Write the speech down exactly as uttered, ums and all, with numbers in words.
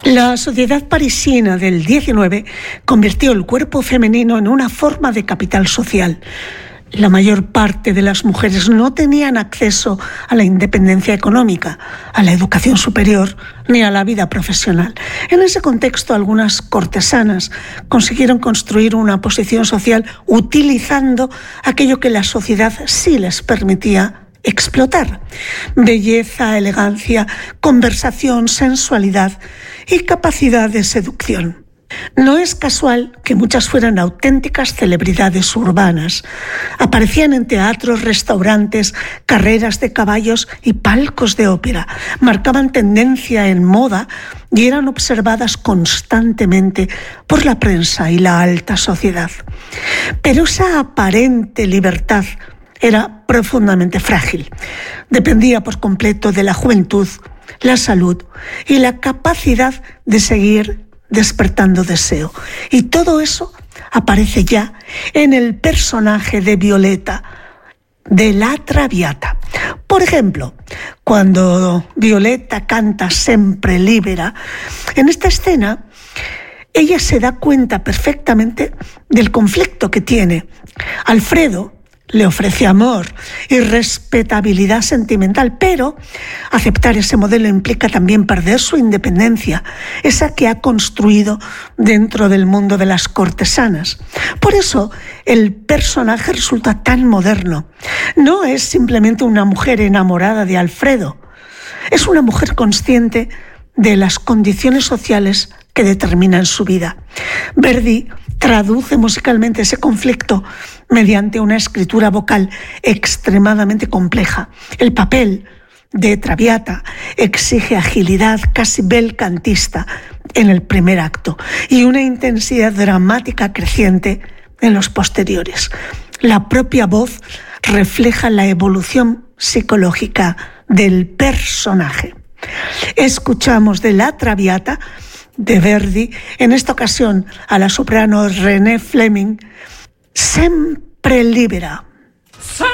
La sociedad parisina del diecinueve convirtió el cuerpo femenino en una forma de capital social. La mayor parte de las mujeres no tenían acceso a la independencia económica, a la educación superior ni a la vida profesional. En ese contexto, algunas cortesanas consiguieron construir una posición social utilizando aquello que la sociedad sí les permitía explotar: belleza, elegancia, conversación, sensualidad y capacidad de seducción. No es casual que muchas fueran auténticas celebridades urbanas. Aparecían en teatros, restaurantes, carreras de caballos y palcos de ópera. Marcaban tendencia en moda y eran observadas constantemente por la prensa y la alta sociedad. Pero esa aparente libertad era profundamente frágil. Dependía por completo de la juventud, la salud y la capacidad de seguir despertando deseo. Y todo eso aparece ya en el personaje de Violeta, de La Traviata. Por ejemplo, cuando Violeta canta Sempre Libera, en esta escena ella se da cuenta perfectamente del conflicto que tiene. Alfredo le ofrece amor y respetabilidad sentimental, pero aceptar ese modelo implica también perder su independencia, esa que ha construido dentro del mundo de las cortesanas. Por eso el personaje resulta tan moderno. No es simplemente una mujer enamorada de Alfredo, es una mujer consciente de las condiciones sociales que determinan su vida. Verdi traduce musicalmente ese conflicto mediante una escritura vocal extremadamente compleja. El papel de Traviata exige agilidad casi bel cantista en el primer acto y una intensidad dramática creciente en los posteriores. La propia voz refleja la evolución psicológica del personaje. Escuchamos de La Traviata de Verdi, en esta ocasión a la soprano René Fleming, Sempre Libera.